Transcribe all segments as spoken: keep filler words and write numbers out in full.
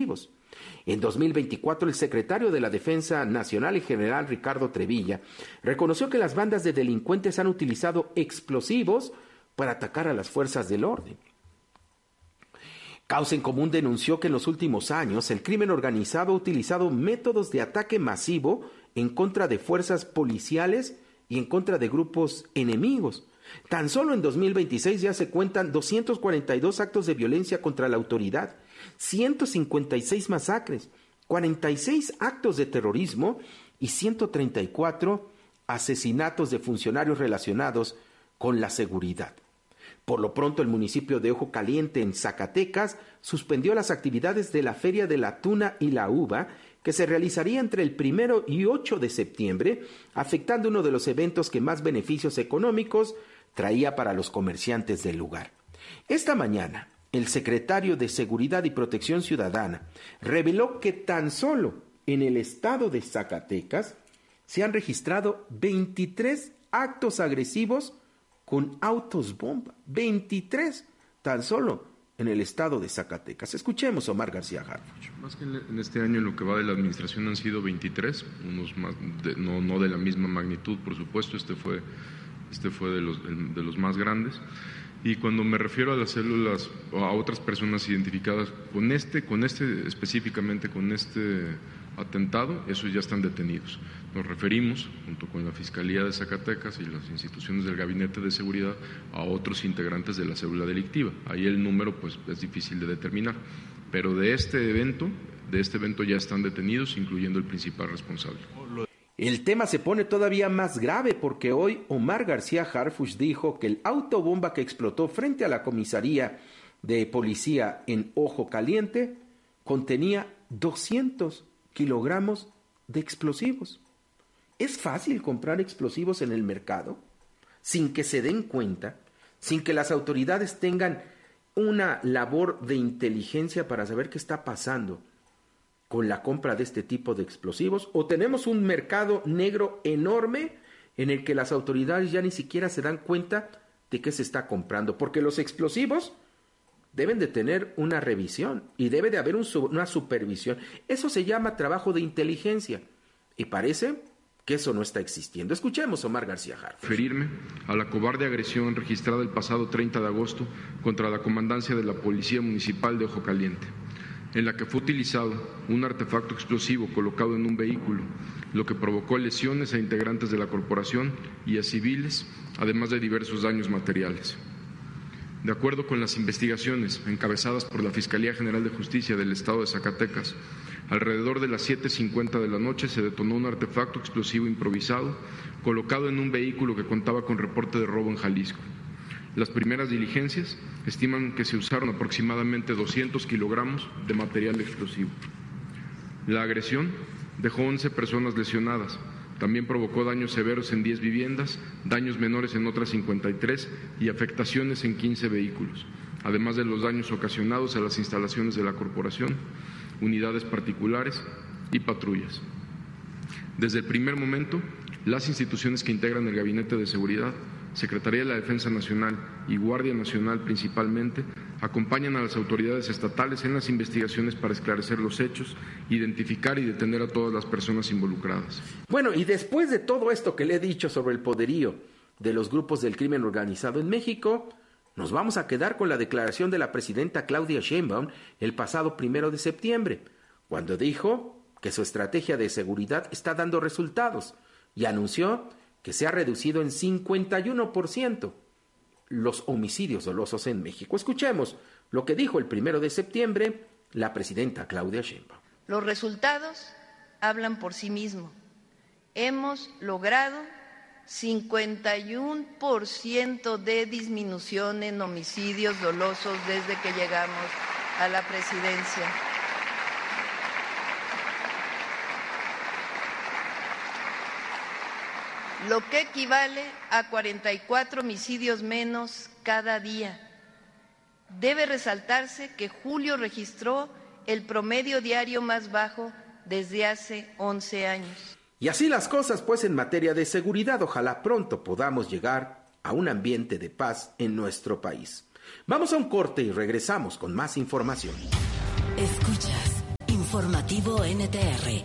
explosivos. En dos mil veinticuatro, el secretario de la Defensa Nacional, el general Ricardo Trevilla, reconoció que las bandas de delincuentes han utilizado explosivos para atacar a las fuerzas del orden. Causa en Común denunció que en los últimos años el crimen organizado ha utilizado métodos de ataque masivo en contra de fuerzas policiales y en contra de grupos enemigos. Tan solo en dos mil veintiséis ya se cuentan doscientos cuarenta y dos actos de violencia contra la autoridad, ciento cincuenta y seis masacres, cuarenta y seis actos de terrorismo y ciento treinta y cuatro asesinatos de funcionarios relacionados con la seguridad. Por lo pronto, el municipio de Ojo Caliente, en Zacatecas, suspendió las actividades de la Feria de la Tuna y la Uva, que se realizaría entre el primero y ocho de septiembre, afectando uno de los eventos que más beneficios económicos traía para los comerciantes del lugar. Esta mañana, el secretario de Seguridad y Protección Ciudadana reveló que tan solo en el estado de Zacatecas se han registrado veintitrés actos agresivos con autos bomba. veintitrés tan solo en el estado de Zacatecas. Escuchemos a Omar García Harfuch. Más que en este año, en lo que va de la administración, han sido veintitrés, unos más de, no, no de la misma magnitud, por supuesto. Este fue, este fue de los, de los más grandes. Y cuando me refiero a las células o a otras personas identificadas con este, con este específicamente con este atentado, esos ya están detenidos. Nos referimos, junto con la Fiscalía de Zacatecas y las instituciones del Gabinete de Seguridad, a otros integrantes de la célula delictiva. Ahí el número pues es difícil de determinar, pero de este evento, de este evento ya están detenidos, incluyendo el principal responsable. El tema se pone todavía más grave porque hoy Omar García Harfuch dijo que el autobomba que explotó frente a la comisaría de policía en Ojo Caliente contenía doscientos kilogramos de explosivos. ¿Es fácil comprar explosivos en el mercado sin que se den cuenta, sin que las autoridades tengan una labor de inteligencia para saber qué está pasando con la compra de este tipo de explosivos? ¿O tenemos un mercado negro enorme en el que las autoridades ya ni siquiera se dan cuenta de qué se está comprando? Porque los explosivos deben de tener una revisión y debe de haber un, una supervisión. Eso se llama trabajo de inteligencia y parece que eso no está existiendo. Escuchemos a Omar García Harfuch. Referirme a la cobarde agresión registrada el pasado treinta de agosto contra la comandancia de la Policía Municipal de Ojo Caliente, en la que fue utilizado un artefacto explosivo colocado en un vehículo, lo que provocó lesiones a integrantes de la corporación y a civiles, además de diversos daños materiales. De acuerdo con las investigaciones encabezadas por la Fiscalía General de Justicia del Estado de Zacatecas, alrededor de las siete cincuenta de la noche se detonó un artefacto explosivo improvisado colocado en un vehículo que contaba con reporte de robo en Jalisco. Las primeras diligencias estiman que se usaron aproximadamente doscientos kilogramos de material explosivo. La agresión dejó once personas lesionadas. También provocó daños severos en diez viviendas, daños menores en otras cincuenta y tres y afectaciones en quince vehículos, además de los daños ocasionados a las instalaciones de la corporación, unidades particulares y patrullas. Desde el primer momento, las instituciones que integran el Gabinete de Seguridad, Secretaría de la Defensa Nacional y Guardia Nacional principalmente, acompañan a las autoridades estatales en las investigaciones para esclarecer los hechos, identificar y detener a todas las personas involucradas. Bueno, y después de todo esto que le he dicho sobre el poderío de los grupos del crimen organizado en México, nos vamos a quedar con la declaración de la presidenta Claudia Sheinbaum el pasado primero de septiembre, cuando dijo que su estrategia de seguridad está dando resultados y anunció que se ha reducido en cincuenta y uno por ciento los homicidios dolosos en México. Escuchemos lo que dijo el primero de septiembre la presidenta Claudia Sheinbaum. Los resultados hablan por sí mismos. Hemos logrado cincuenta y uno por ciento de disminución en homicidios dolosos desde que llegamos a la presidencia. Lo que equivale a cuarenta y cuatro homicidios menos cada día. Debe resaltarse que julio registró el promedio diario más bajo desde hace once años. Y así las cosas, pues, en materia de seguridad, ojalá pronto podamos llegar a un ambiente de paz en nuestro país. Vamos a un corte y regresamos con más información. Escuchas Informativo N T R.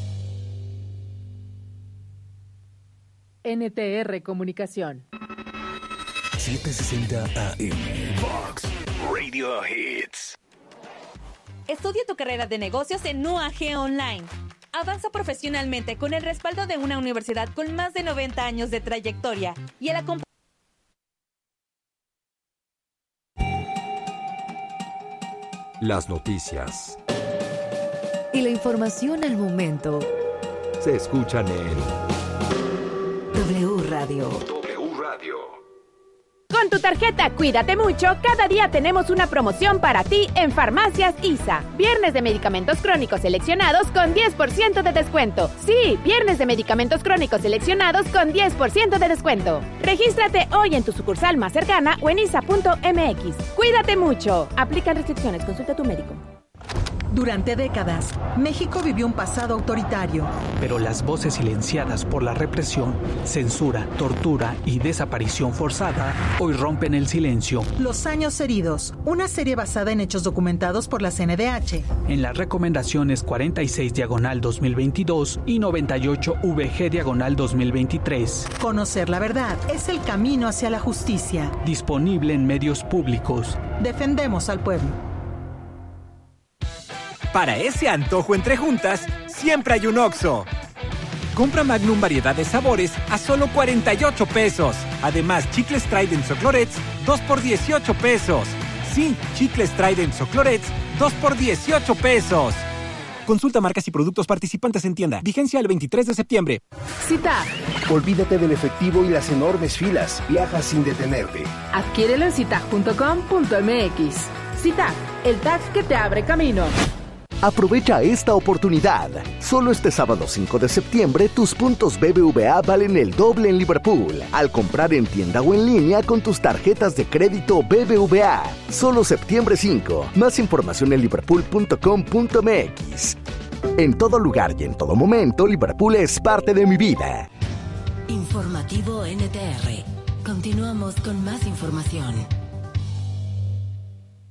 N T R Comunicación. setecientos sesenta A M Vox Radio Hits. Estudia tu carrera de negocios en U A G Online. Avanza profesionalmente con el respaldo de una universidad con más de noventa años de trayectoria y el acompañamiento. Las noticias y la información al momento se escuchan en W Radio. W Radio. Con tu tarjeta Cuídate Mucho, cada día tenemos una promoción para ti en Farmacias I S A. Viernes de medicamentos crónicos seleccionados con diez por ciento de descuento. Sí, viernes de medicamentos crónicos seleccionados con diez por ciento de descuento. Regístrate hoy en tu sucursal más cercana o en isa punto m x. Cuídate mucho. Aplican restricciones. Consulta a tu médico. Durante décadas, México vivió un pasado autoritario. Pero las voces silenciadas por la represión, censura, tortura y desaparición forzada hoy rompen el silencio. Los años heridos, una serie basada en hechos documentados por la C N D H. En las recomendaciones cuarenta y seis diagonal dos mil veintidós y noventa y ocho V G diagonal dos mil veintitrés. Conocer la verdad es el camino hacia la justicia. Disponible en medios públicos. Defendemos al pueblo. Para ese antojo entre juntas, siempre hay un Oxxo. Compra Magnum variedad de sabores a solo cuarenta y ocho pesos. Además, chicles Trident o Clorets, dos por dieciocho pesos. Sí, chicles Trident o Clorets, dos por dieciocho pesos. Consulta marcas y productos participantes en tienda. Vigencia el veintitrés de septiembre. Cita. Olvídate del efectivo y las enormes filas. Viaja sin detenerte. Adquiérelo en cita punto com punto m x. Cita, el tag que te abre camino. Aprovecha esta oportunidad. Solo este sábado cinco de septiembre, tus puntos B B V A valen el doble en Liverpool al comprar en tienda o en línea con tus tarjetas de crédito B B V A. Solo septiembre cinco. Más información en liverpool punto com punto m x. En todo lugar y en todo momento, Liverpool es parte de mi vida. Informativo N T R. Continuamos con más información.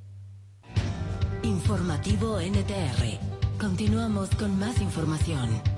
Informativo N T R. Continuamos con más información.